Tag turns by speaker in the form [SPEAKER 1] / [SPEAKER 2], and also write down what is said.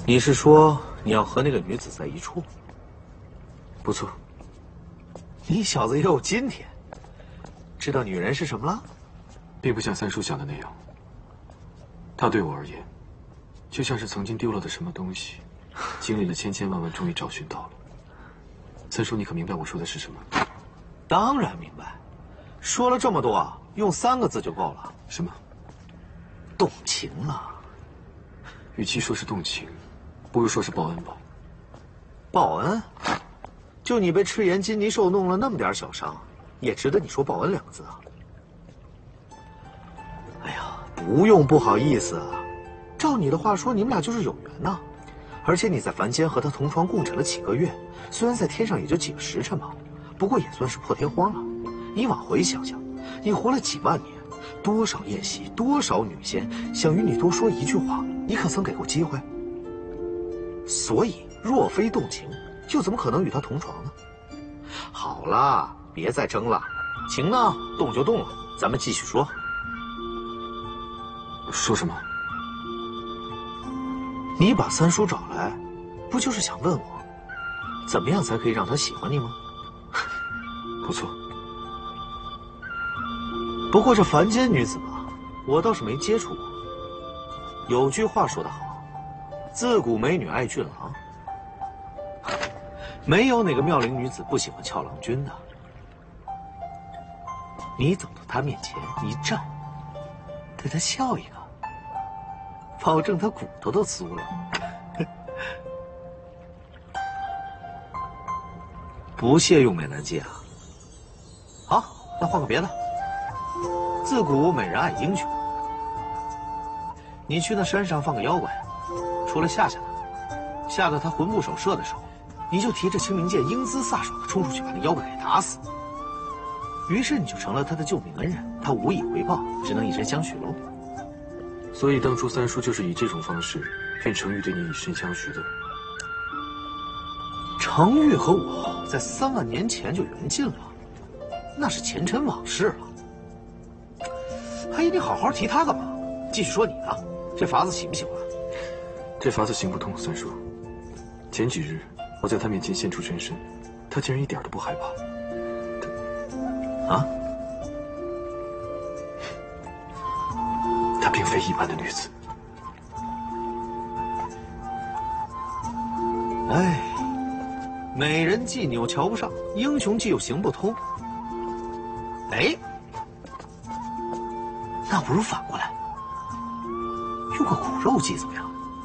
[SPEAKER 1] 你是说你要和那个女子在一处？
[SPEAKER 2] 不错。
[SPEAKER 1] 你小子也有今天，知道女人是什么了？
[SPEAKER 2] 并不像三叔想的那样。她对我而言，就像是曾经丢了的什么东西，经历了千千万万，终于找寻到了。三叔，你可明白我说的是什么？
[SPEAKER 1] 当然明白。说了这么多，用3个字就够了。
[SPEAKER 2] 什么？
[SPEAKER 1] 动情了。
[SPEAKER 2] 与其说是动情，不如说是报恩吧。
[SPEAKER 1] 报恩？就你被赤炎金泥兽弄了那么点小伤，也值得你说报恩2个字啊？哎呀，不用不好意思啊。照你的话说，你们俩就是有缘呐。而且你在凡间和他同床共枕了几个月，虽然在天上也就几个时辰吧，不过也算是破天荒了。你往回想想，你活了几万年，多少宴席，多少女仙想与你多说一句话，你可曾给过机会？所以，若非动情，又怎么可能与他同床呢？好了，别再争了，情呢，动就动了，咱们继续说。
[SPEAKER 2] 说什么？
[SPEAKER 1] 你把三叔找来，不就是想问我，怎么样才可以让他喜欢你吗？
[SPEAKER 2] 不错。
[SPEAKER 1] 不过这凡间女子嘛，我倒是没接触过。有句话说得好，自古美女爱俊郎，没有哪个妙龄女子不喜欢俏郎君的。你走到她面前一站，对她笑一个，保证她骨头都酥了。不屑用美男计啊。好，那换个别的。自古美人爱英雄，你去那山上放个妖怪，除了吓吓他，吓得他魂不守舍的时候，你就提着清明剑英姿飒爽的冲出去把那妖怪给打死。于是你就成了他的救命恩人，他无以回报，只能以身相许喽。
[SPEAKER 2] 所以当初三叔就是以这种方式骗程昱对你以身相许的。
[SPEAKER 1] 程昱和我在3万年前就缘尽了，那是前尘往事了。还一定好好提他干嘛？继续说你的，这法子行不行啊？
[SPEAKER 2] 这法子行不通，三叔。前几日我在他面前现出真身，他竟然一点都不害怕。她并非一般的女子。
[SPEAKER 1] 哎，美人计你又瞧不上，英雄计又行不通。哎，那不如反过来，用个骨肉计怎么样？